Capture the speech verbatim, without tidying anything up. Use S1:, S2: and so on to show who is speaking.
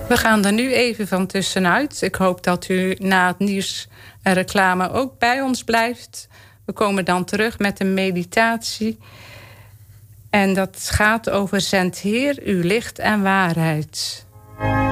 S1: We gaan er nu even van tussenuit. Ik hoop dat u na het nieuws en reclame ook bij ons blijft. We komen dan terug met een meditatie. En dat gaat over zend Heer uw licht en waarheid.